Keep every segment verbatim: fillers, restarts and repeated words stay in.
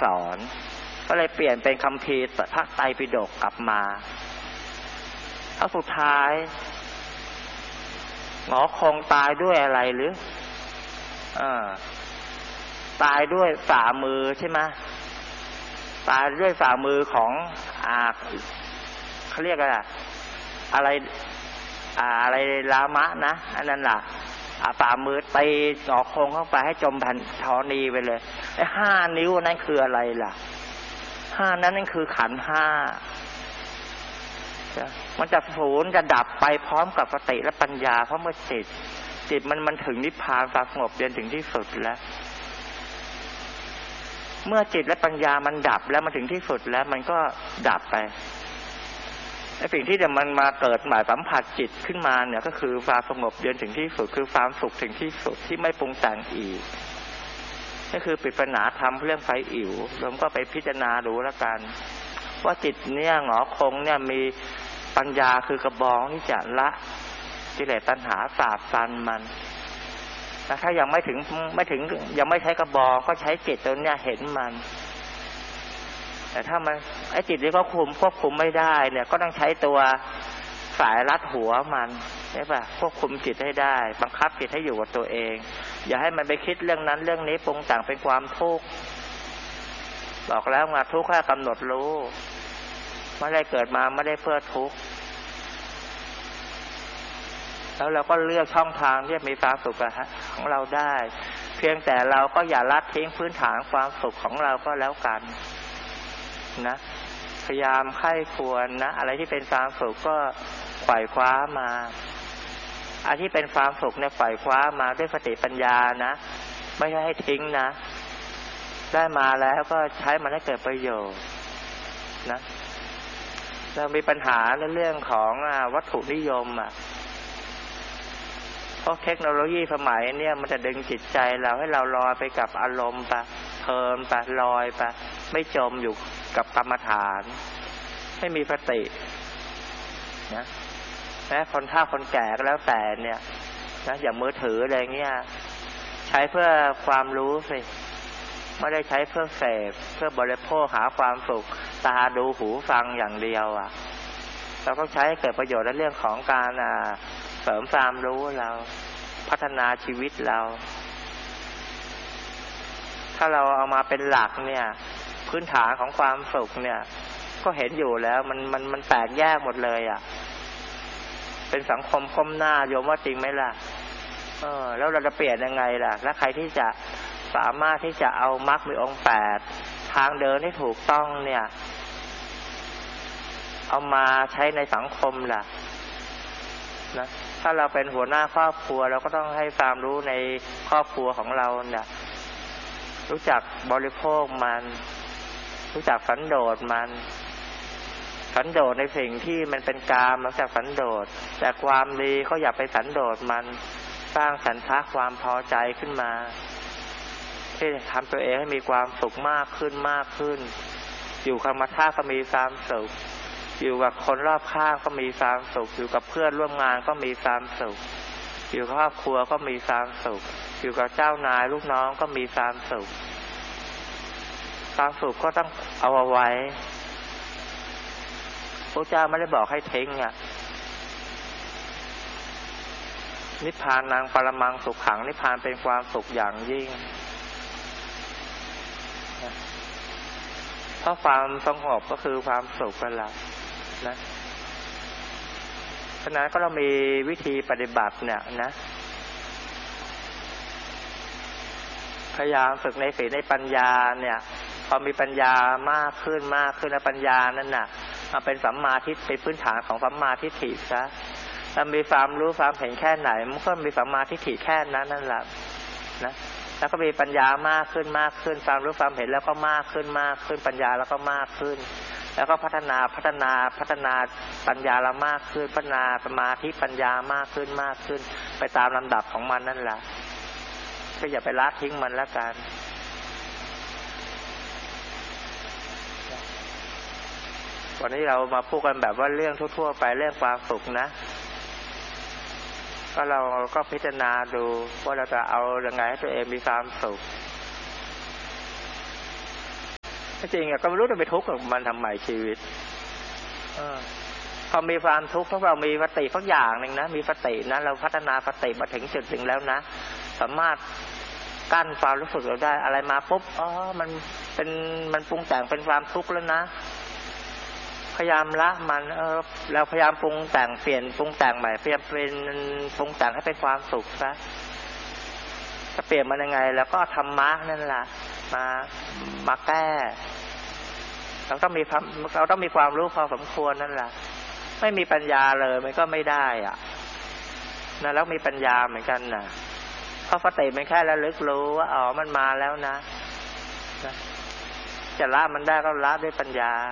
สอนก็เลยเปลี่ยนเป็นคัมภีร์พระไตรปิฎกกลับมาแล้วสุดท้ายหงอคงตายด้วยอะไรหรือเออตายด้วยฝ่ามือใช่ไหมตายด้วยฝ่ามือของอ่าเขาเรียกอะไรอะไรอ่าอะไรลามะนะอันนั้นล่ะฝ่ามือตีหงอคงเข้าไปให้จมแผ่นธรณีไปเลยไอ้ห้านิ้วนั่นคืออะไรล่ะห้านั้นนั่นคือขันธ์ห้ามันจะสูญจะดับไปพร้อมกับสติและปัญญาเพราะเมื่อจิตจิตมันมันถึงนิพพานสงบเย็นถึงที่สุดแล้วเมื่อจิตและปัญญามันดับแล้วมันถึงที่สุดแล้วมันก็ดับไปไอ้สิ่งที่จะมันมาเกิดหมายสัมผัสจิตขึ้นมาเนี่ยก็คือความสงบเย็นถึงที่สุดคือความสุขถึงที่สุดที่ไม่ปรุงแต่งอีกนี่คือปริศนาธรรมเรื่องไฟอิ๋วเราก็ไปพิจารณาดูแล้วกันว่าจิตเนี่ยหงอคงเนี่ยมีปัญญาคือกระบองที่จะละกิเลสตัณหาสาบซันมันแต่ถ้ายังไม่ถึงไม่ถึงยังไม่ใช้กระบองก็ใช้จิตตัวเนี้ยเห็นมันแต่ถ้ามันไอ้จิตนี้ก็คุมควบคุมไม่ได้เนี่ยก็ต้องใช้ตัวสายรัดหัวมันใช่ป่ะควบคุมจิตให้ได้บังคับจิตให้อยู่กับตัวเองอย่าให้มันไปคิดเรื่องนั้นเรื่องนี้ปรุงแต่งเป็นความทุกข์บอกแล้วว่าทุกข์แค่กำหนดรู้ไม่ได้เกิดมาไม่ได้เพื่อทุกข์แล้วเราก็เลือกช่องทางที่จะมีความสุขของเราได้เพียงแต่เราก็อย่าละทิ้งพื้นฐานความสุขของเราก็แล้วกันนะพยายามไข้ควรนะอะไรที่เป็นความสุขก็ไขว่คว้ามาอะไรที่เป็นความสุขเนี่ยไขว่คว้ามาด้วยสติปัญญานะไม่ใช่ให้ทิ้งนะได้มาแล้วก็ใช้มันให้เกิดประโยชน์นะเรามีปัญหาในเรื่องของวัตถุนิยมอ่ะเพราะเทคโนโลยีสมัยเนี่ยมันจะดึงจิตใจเราให้เราลอยไปกับอารมณ์ไปเพลินไปลอยไปไม่จมอยู่กับกรรมฐานไม่มีสตินะแม้คนเฒ่าคนแก่ก็แล้วแต่เนี่ยนะอย่างมือถืออะไรเงี้ยใช้เพื่อความรู้สิไม่ได้ใช้เพื่อเสพเพื่อบริโภคหาความสุขตาดูหูฟังอย่างเดียวอ่ะเราก็ใช้ให้เกิดประโยชน์ในเรื่องของการอ่าเสริมความรู้เราพัฒนาชีวิตเราถ้าเราเอามาเป็นหลักเนี่ยพื้นฐานของความสุขเนี่ยก็เห็นอยู่แล้วมันมันมันแตกแยกหมดเลยอ่ะเป็นสังคมก้มหน้าโยมว่าจริงไหมล่ะเออแล้วเราจะเปลี่ยนยังไงล่ะและใครที่จะสามารถที่จะเอามรรคมีองค์แปดทางเดินที่ถูกต้องเนี่ยเอามาใช้ในสังคมล่ะนะถ้าเราเป็นหัวหน้าครอบครัวเราก็ต้องให้ความรู้ในครอบครัวของเราเนี่ยรู้จักบริโภคมันรู้จักสันโดษมันสันโดษในสิ่งที่มันเป็นกามรู้จักสันโดษแต่ความดีก็อย่าไปสันโดษมันสร้างฉันทะความพอใจขึ้นมาที่ทำตัวเองให้มีความสุขมากขึ้นมากขึ้นอยู่ธรรมชาติก็มีความสุขอยู่กับคนรอบข้างก็มีความสุขอยู่กับเพื่อนร่วมงานก็มีความสุขอยู่กับครอบครัวก็มีความสุขอยู่กับเจ้านายลูกน้องก็มีความสุขความสุขก็ต้องเอาเอาไว้พระเจ้าไม่ได้บอกให้ทิ้งอ่ะนิพพานังปรมังสุขขังนิพพานเป็นความสุขอย่างยิ่งเพราะความสงบก็คือความสุขนั่นแหละนะฉะนั้นก็เรามีวิธีปฏิบัติเนี่ยนะพยายามฝึกในศีลในปัญญาเนี่ยพอมีปัญญามากขึ้นมากขึ้นแล้วปัญญานั่นน่ะมาเป็นสัมมาทิฏฐิเป็นพื้นฐานของสัมมาทิฏฐิซะถ้ามีความรู้ความเห็นแค่ไหนมันก็มีสัมมาทิฏฐิแค่นั้นนั่นแหละนะแล้วก็มีปัญญามากขึ้นมากขึ้นความรู้ความเห็นแล้วก็มากขึ้นมากขึ้นปัญญาแล้วก็มากขึ้นแล้วก็พัฒนาพัฒนาพัฒนาปัญญาเรามากขึ้นพัฒนาสมาธิปัญญามากขึ้นมากขึ้นไปตามลำดับของมันนั่นแหละก็อย่าไปละทิ้งมันละกันวันนี้เรามาพูดกันแบบว่าเรื่องทั่วๆไปเรื่องความสุขนะก็เราก็พิจารณาดูว่าเราจะเอายังไงให้ตัวเองมีความสุขจริงอะก็ไม่รู้จะไปทุกข์กับมันทำไมชีวิตเออพอมีความทุกข์ถ้าเรามีสติสักอย่างหนึ่งนะมีสตินะเราพัฒนาสติมาถึงจุดหนึ่งแล้วนะสามารถกั้นความรู้สึกเราได้อะไรมาปุ๊บอ๋อมันเป็นมันปรุงแต่งเป็นความทุกข์แล้วนะพยายามละมันเออเราพยายามปรุงแต่งเปลี่ยนปรุงแต่งใหม่พยายามเป็นปรุงแต่งให้เป็นความสุขซะจะเปลี่ยนมันยังไงแล้วก็ธรรมะนั่นแหละมามาแก้เราต้องมีเราต้องมีความรู้พอสมควรนั่นแหละไม่มีปัญญาเลยมันก็ไม่ได้อ่ะนะแล้วมีปัญญาเหมือนกันนะเพราะสติมันแค่ระลึกรู้ว่าอ๋อมันมาแล้วนะนะจะละมันได้ก็ละด้วยปัญญา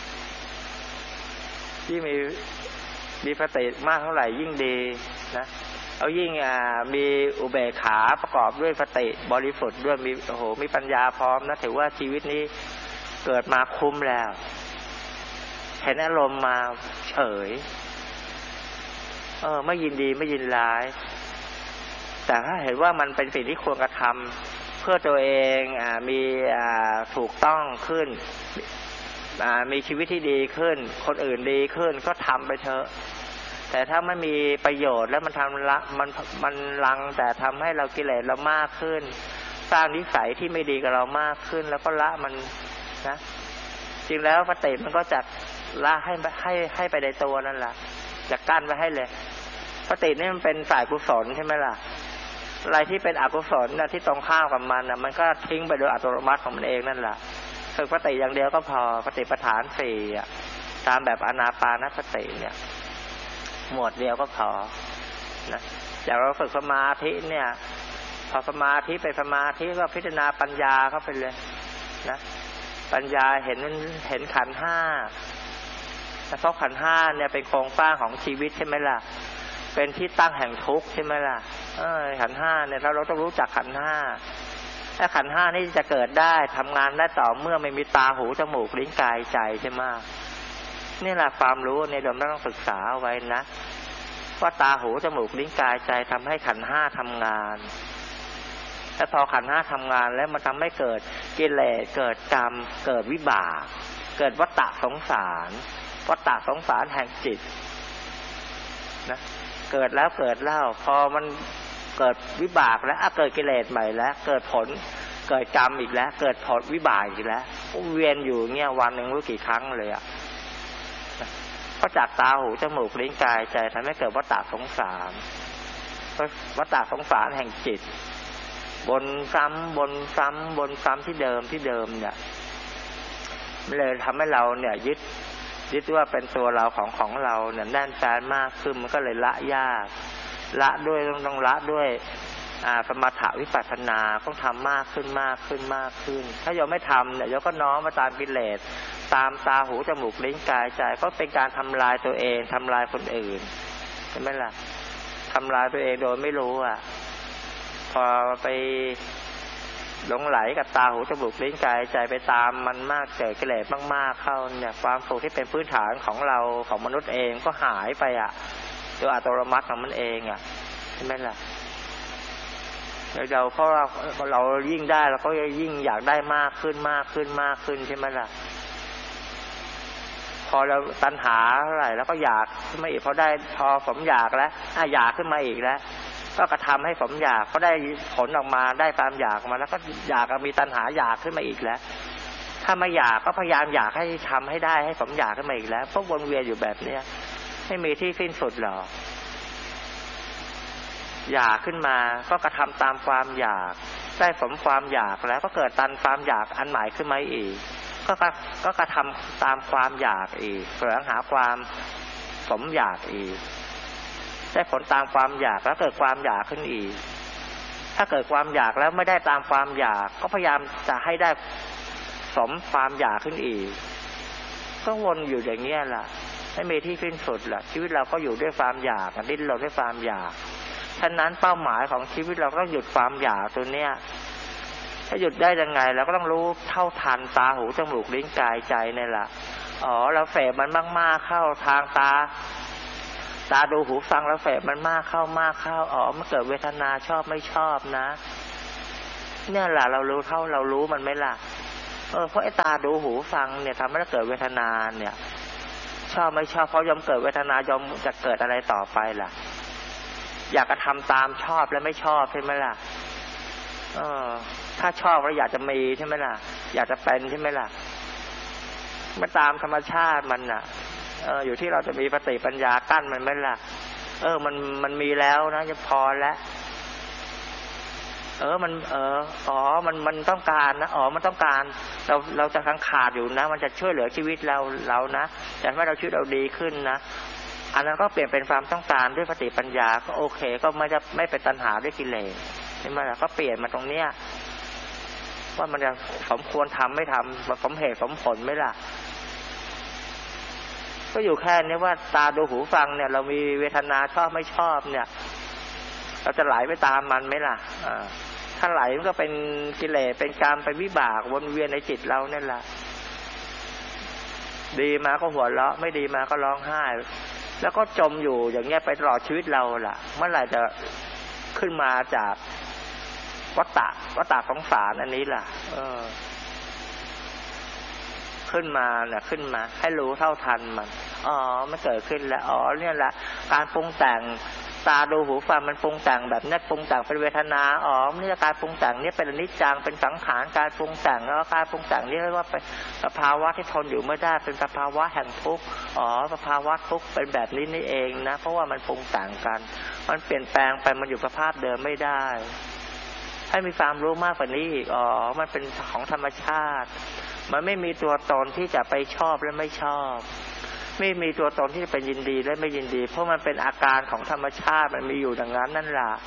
ที่มีมีสติมากเท่าไหร่ยิ่งดีนะเอายิ่งอ่ามีอุเบกขาประกอบด้วยสติบริสุทธิ์ด้วยมีโอ้โหมีปัญญาพร้อมนะถือว่าชีวิตนี้เกิดมาคุ้มแล้วเห็นอารมณ์มาเฉยเออไม่ยินดีไม่ยินร้ายแต่ถ้าเห็นว่ามันเป็นสิ่งที่ควรกระทำเพื่อตัวเองอ่ามีอ่าถูกต้องขึ้นอ่ามีชีวิตที่ดีขึ้นคนอื่นดีขึ้นก็ทำไปเถอะแต่ถ้าไม่มีประโยชน์แล้วมันทำละมันมันลังแต่ทำให้เรากิเลสเรามากขึ้นสร้างนิสัยที่ไม่ดีกับเรามากขึ้นแล้วก็ละมันนะจริงแล้วสติมันก็จะละให้ให้ให้ไปในตัวนั่นแหละจะกั้นไว้ให้เลยสตินี่มันเป็นฝ่ายกุศลใช่ไหมล่ะอะไรที่เป็นอกุศลนะที่ตรงข้ามกับมันนะมันก็ทิ้งไปโดยอัตโนมัติของมันเองนั่นแหละฝึกสติอย่างเดียวก็พอสติปัฏฐานสี่อ่ะตามแบบอานาปานสติเนี่ยหมวดเดียวก็พอนะอย่างเราฝึกสมาธิเนี่ยพอสมาธิไปสมาธิก็พิจารณาปัญญาเข้าไปเลยนะปัญญาเห็นเห็นขันธ์ห้าเพราะขันธ์ห้าเนี่ยเป็นโครงสร้างของชีวิตใช่ไหมล่ะเป็นที่ตั้งแห่งทุกข์ใช่ไหมล่ะเออขันธ์ห้าเนี่ยเราเราต้องรู้จักขันธ์ห้าถ้าขันธ์ห้านี่จะเกิดได้ทำงานได้ต่อเมื่อไม่มีตาหูจมูกลิ้นกายใจใช่ไหมนี่แหละความรู้ในเราต้องศึกษาเอาไว้นะว่าตาหูจมูกลิ้นกายใจทำให้ขันธ์ห้าทำงานและพอขันธ์ห้าทำงานแล้วมันทำให้เกิดกิเลสเกิดกรรมเกิดวิบากเกิดวัฏฏะสงสารวัฏฏะสงสารแห่งจิตนะเกิดแล้วเกิดเล่าพอมันเกิดวิบากแล้วเกิดกิเลสใหม่แล้วเกิดผลเกิดกรรมอีกแล้วเกิดผลวิบากอีกแล้วเวียนอยู่เงี้ยวันหนึ่งรู้กี่ครั้งเลยอ่ะก็จากตาหูจมูกลิ้นกายใจทำให้เกิดวัฏฏะสงสารวัฏฏะสงสารแห่งจิตบนซ้ำบนซ้ำบนซ้ำที่เดิมที่เดิมเนี่ยเลยทำให้เราเนี่ยยึดยึดว่าเป็นตัวเราของของเราเนี่ยแน่นแฟ้นมากขึ้นมันก็เลยละยากละด้วยต้องต้องละด้วยอ่าสมถะวิปัสสนาต้องทำมากขึ้นมากขึ้นมากขึ้นถ้าโยมไม่ทำเนี่ยโยมก็น้อมมาตามกิเลสตามตาหูจมูกลิ้นกายใจก็เป็นการทำลายตัวเองทำลายคนอื่นใช่ไหมล่ะทำลายตัวเองโดยไม่รู้อ่ะพอไปหลงไหลกับตาหูจมูกลิ้นกายใจไปตามมันมากเกิดกิเลสมากๆเข้าเนี่ยความสุขที่เป็นพื้นฐานของเราของมนุษย์เองก็หายไปอ่ะโดยอัตโนมัติของมันเองอ่ะใช่ไหมล่ะเราเพราะเราเรายิ่งได้เราก็ยิ่งอยากได้มากขึ้นมากขึ้นมากขึ้นใช่ไหมล่ะพอเราตัณหาเท่าไหร่แล้วก็อยากขึ้นมาอีกพอได้พอสมอยากแล้วอ่ะอยากขึ้นมาอีกแล้วก็กระทำให้สมอยากก็ได้ผลออกมาได้ความอยากมาแล้วก็อยากมีตัณหาอยากขึ้นมาอีกแล้วถ้าไม่อยากก็พยายามอยากให้ทำให้ได้ให้สมอยากขึ้นมาอีกแล้วเพราะวนเวียนอยู่แบบเนี้ยไม่มีที่สิ้นสุดหรอกอยากขึ้นมาก็กระทำตามความอยากได้สมความอยากแล้วก็เกิดตันความอยากอันใหม่ขึ้นมาอีกก็ก็กระทำตามความอยากอีกแสวงหาความสมอยากอีกได้ผลตามความอยากแล้วเกิดความอยากขึ้นอีกถ้าเกิดความอยากแล้วไม่ได้ตามความอยากก็พยายามจะให้ได้สมความอยากขึ้นอีกก็วนอยู่อย่างนี้แหละไม่มีที่สิ้นสุดแหละชีวิตเราก็อยู่ด้วยความอยากดิ้นรนด้วยความอยากฉะนั้นเป้าหมายของชีวิตเราต้องหยุดความอยากตัวเนี้ยถ้าหยุดได้ยังไงเราก็ต้องรู้เท่าทันตาหูจมูกลิ้นกายใจนี่แหละอ๋อเราเสพมันมากๆเข้าทางตาตาดูหูฟังแล้วเสพมันมากเข้ามากเข้าอ๋อมันเกิดเวทนาชอบไม่ชอบนะเนี่ยแหละเรารู้เท่าเรารู้มันไหมล่ะเออเพราะไอ้ตาดูหูฟังเนี่ยทำให้เราเกิดเวทนาเนี่ยชอบไม่ชอบเพราะยอมเกิดเวทนายอมจะเกิดอะไรต่อไปล่ะอยากจะทำตามชอบและไม่ชอบใช่ไหมล่ะเออถ้าชอบแล้วอยากจะมีใช่ไหมล่ะอยากจะเป็นใช่ไหมล่ะมาตามธรรมชาติมันน่ะเอออยู่ที่เราจะมีสติปัญญากั้นมันไหมล่ะเออมันมันมีแล้วนะจะพอแล้วเออมันเอออ๋อมันมันต้องการนะอ๋อมันต้องการเราเราจะขังขาดอยู่นะมันจะช่วยเหลือชีวิตเราเรานะแต่ให้เราชีวิตเราดีขึ้นนะอันนั้นก็เปลี่ยนเป็นความต้องการด้วยสติปัญญาก็โอเคก็ไม่จะไม่เป็นตัณหาด้วยกิเลสใช่ไหมล่ะก็เปลี่ยนมาตรงเนี้ยว่ามันจะสมควรทำไม่ทำสมเหตุสมผลไหมล่ะก็อยู่แค่นี้ว่าตาดูหูฟังเนี่ยเรามีเวทนาชอบไม่ชอบเนี่ยเราจะไหลไปตามมันไหมล่ะอ่าถ้าไหลมันก็เป็นกิเลสเป็นกรรมเป็นวิบากวนเวียนในจิตเราเนี่ยแหละดีมาก็หัวเราะไม่ดีมาก็ร้องไห้แล้วก็จมอยู่อย่างเงี้ยไปตลอดชีวิตเราล่ะเมื่อไหร่จะขึ้นมาจากวัฏฏะวัฏฏะสงสารอันนี้ล่ะเออขึ้นมาเนี่ยขึ้นมาให้รู้เท่าทันมันอ๋อมันเกิดขึ้นแล้วอ๋อเนี่ยแหละการปรุงแต่งตาดูหูฟังมันปรุงแต่งแบบนี้ปรุงแต่งเป็นเวทนาอ๋อนี่การปรุงแต่งนี่เป็นอนิจจังเป็นสังขารการปรุงแต่งแล้วการปรุงแต่งนี่เรียกว่าเป็นสภาวะที่ทนอยู่ไม่ได้เป็นสภาวะแห่งทุกข์อ๋อสภาวะทุกข์เป็นแบบนี้นี่เองนะเพราะว่ามันปรุงแต่งกันมันเปลี่ยนแปลงไปมันอยู่สภาพเดิมไม่ได้ให้มีความรู้มากกว่านี้อีกอ๋อมันเป็นของธรรมชาติมันไม่มีตัวตนที่จะไปชอบและไม่ชอบไม่มีตัวตนที่จะเป็นยินดีและไม่ยินดีเพราะมันเป็นอาการของธรรมชาติมันมีอยู่ดังนั้นนั่นแหละ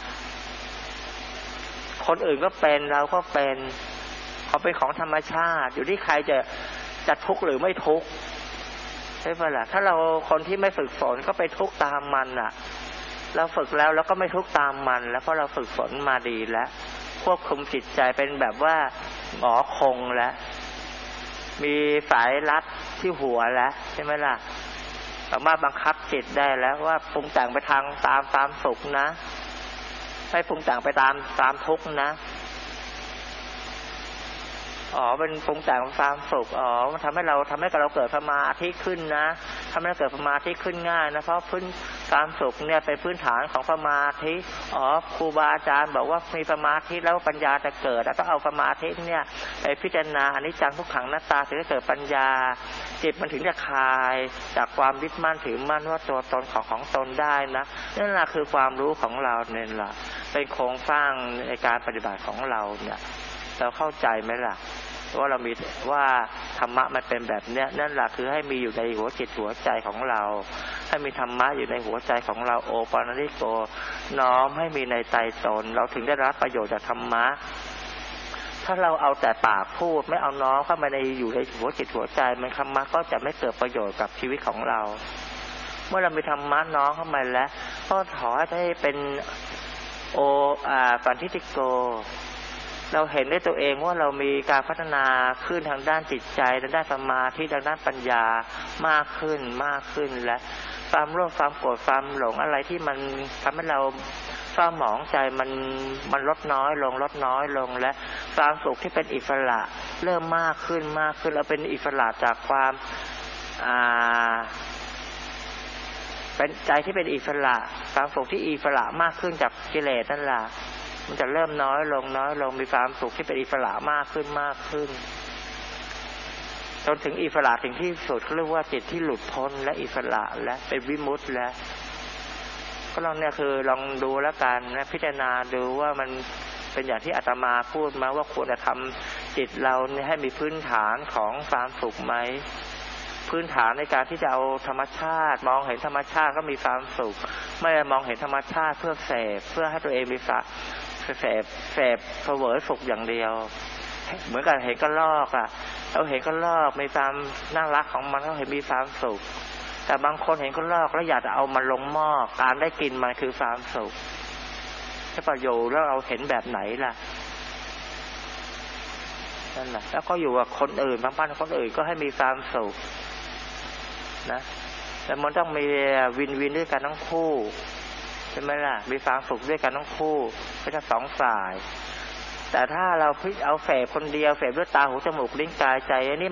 คนอื่นก็เป็นเราก็เป็นเขาเป็นของธรรมชาติอยู่ที่ใครจะจะทุกข์หรือไม่ทุกข์ใช่ไหมล่ะถ้าเราคนที่ไม่ฝึกฝนก็ไปทุกข์ตามมันอ่ะเราฝึกแล้วแล้วก็ไม่ทุกข์ตามมันแล้วเพราะเราฝึกฝนมาดีแล้วควบคุมจิตใจเป็นแบบว่าหมอคงแล้วมีสายรัดที่หัวแล้วใช่ไหมล่ะสามารถบังคับจิตได้แล้วว่าปรุงแต่งไปทางตามตามสุขนะให้ปรุงแต่งไปตามตามทุกข์นะอ๋อเป็นปรุงแต่งความสุขอ๋อมันทำให้เราทำให้เราเกิดสมาธิขึ้นนะทำให้เราเกิดสมาธิขึ้นง่ายนะเพราะพื้นความสุขเนี่ยเป็นพื้นฐานของสมาธิอ๋อครูบาอาจารย์บอกว่ามีสมาธิแล้วปัญญาจะเกิดแล้วต้องเอาสมาธิเนี่ยไปพิจารณาอนิจจังทุกขังอนัตตาถึงจะเกิดปัญญาจิตมันถึงจะคลายจากความยึดมั่นถือมั่นว่าตัวตนของของตนได้นะนั่นแหละคือความรู้ของเราเนี่ยแหละเป็นโครงสร้างในการปฏิบัติของเราเนี่ยเราเข้าใจไหมล่ะว่าเรามีว่าธรรมะมันเป็นแบบเนี้ยนั่นแหละคือให้มีอยู่ในหัวจิตหัวใจของเราให้มีธรรมะอยู่ในหัวใจของเราโอปานิโกน้อมให้มีในใจตนเราถึงได้รับประโยชน์จากธรรมะถ้าเราเอาแต่ปากพูดไม่เอาน้อมเข้ามาในอยู่ในหัวจิตหัวใจมันธรรมะก็จะไม่เกิดประโยชน์กับชีวิตของเราเมื่อเรามีธรรมะน้อมเข้ามาแล้วก็ขอให้เป็นโออาปันทิติโกเราเห็นได้ตัวเองว่าเรามีการพัฒนาขึ้นทางด้านจิตใจทางด้านสมาธิทางด้านปัญญามากขึ้นมากขึ้นและความโลภความโกรธความหลงอะไรที่มันทำให้เราเศร้าหมองใจมันมันลดน้อยลงลดน้อยลงและความสุขที่เป็นอิสระเริ่มมากขึ้นมากขึ้นแล้วเป็นอิสระจากความอ่าเป็นใจที่เป็นอิสระความสุขที่อิสระมากขึ้นจากกิเลสนั่นแหละมันจะเริ่มน้อยลงน้อยลงมีความสุขที่เป็นอิสระมากขึ้นมากขึ้นจนถึงอิสระถึงที่สุดเขาเรียกว่าจิตที่หลุดพ้นและอิสระและเป็นวิมุตติแล้วก็ลองเนี่ยคือลองดูแล้วกันนะพิจารณาดูว่ามันเป็นอย่างที่อาตมาพูดมาว่าควรจะทำจิตเราเนี่ยให้มีพื้นฐานของความสุขไหมพื้นฐานในการที่จะเอาธรรมชาติมองเห็นธรรมชาติก็มีความสุขไม่ได้มองเห็นธรรมชาติเพื่อเสพเพื่อให้ตัวเองมีสะเสพเสพเสวยสุขอย่างเดียวเหมือนกันเห็นก็ลอกอ่ะเราเห็นก็ลอกมีความน่ารักของมันก็เห็นมีความสุขแต่บางคนเห็นก็ลอกแล้วอยากจะเอามันลงหม้อการได้กินมันคือความสุขถ้าประโยชน์แล้วเราเห็นแบบไหนล่ะนั่นแหละแล้วก็อยู่กับคนอื่นบางบ้านคนอื่นก็ให้มีความสุขนะแต่มันต้องมีวินวินด้วยกันทั้งคู่ใช่ไหมล่ะมีความสุขด้วยกันทั้งคู่ไม่ใช่สองฝ่ายแต่ถ้าเราพิเอาเสพคนเดียวเสพด้วยตาหูจมูกลิ้นกายใจอันนี้